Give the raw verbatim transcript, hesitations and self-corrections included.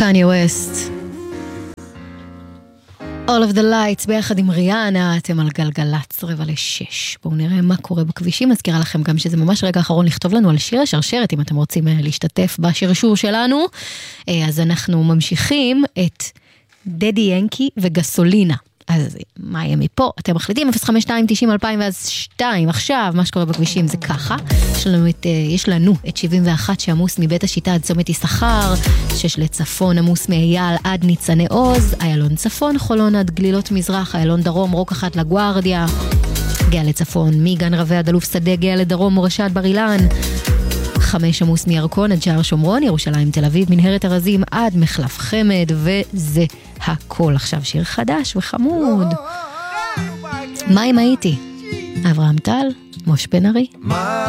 קניה ווסט. All of the Lights ביחד עם ריאנה, אתם על גלגלץ רבע לשש. בואו נראה מה קורה בכבישים. מזכירה לכם גם שזה ממש רגע אחרון לכתוב לנו על שיר השרשרת, אם אתם רוצים להשתתף בשרשור שלנו. אז אנחנו ממשיכים את דדי ינקי וגסולינה. אז מה יהיה מפה? אתם מחליטים אפס חמש שתיים תשעים אלפיים ואז שתיים. עכשיו, מה שקורה בכבישים זה ככה. יש לנו את, יש לנו את שבעים ואחת שעמוס מבית השיטה עד צומת יששכר, שש לצפון עמוס מאייל עד ניצני עוז, איילון צפון, חולון עד גלילות מזרח, איילון דרום, רוק אחת לגוארדיה, גאה לצפון, מגן רבי עד אלוף שדה, גאה לדרום, מורשה עד בר אילן, חמש עמוס מירקון עד שער שומרון, ירושלים תל אביב, מנהרת ארזים עד מחלף חמד, וזה הכל. עכשיו שיר חדש וחמוד. מה אם הייתי? אברהם טל, מוש בן ארי.